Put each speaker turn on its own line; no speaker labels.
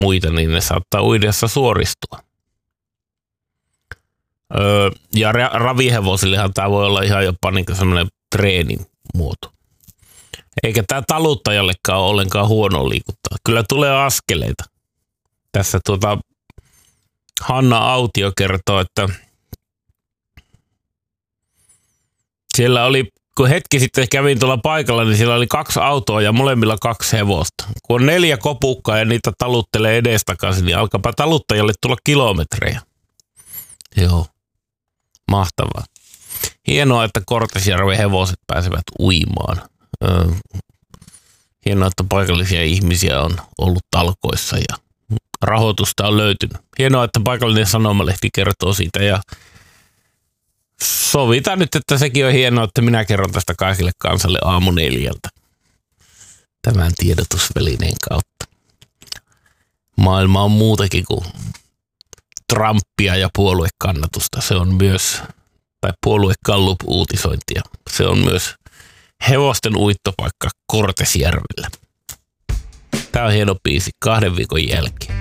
muita, niin ne saattaa uidessa suoristua. Ja ravihevosillehan tämä voi olla ihan jopa niin semmoinen treenin muoto. Eikä tämä taluttajallekaan ole ollenkaan huono liikuttaa. Kyllä tulee askeleita. Tässä Hanna Autio kertoo, että siellä oli, kun hetki sitten kävin tuolla paikalla, niin siellä oli 2 autoa ja molemmilla 2 hevosta. Kun on 4 kopukkaa ja niitä taluttelee edestakaisin, niin alkaapa taluttajalle tulla kilometrejä. Joo, mahtavaa. Hienoa, että Kortesjärven hevoset pääsevät uimaan. Hienoa, että paikallisia ihmisiä on ollut talkoissa ja rahoitusta on löytynyt. Hienoa, että paikallinen sanomalehti kertoo siitä ja sovitaan nyt, että sekin on hienoa, että minä kerron tästä kaikille kansalle aamu 4 tämän tiedotusvälineen kautta. Maailma on muutakin kuin Trumpia ja puoluekannatusta. Se on myös, tai puoluekallup-uutisointia. Se on myös hevosten uittopaikka Kortesjärvellä. Tää on hieno biisi 2 viikon jälkeen.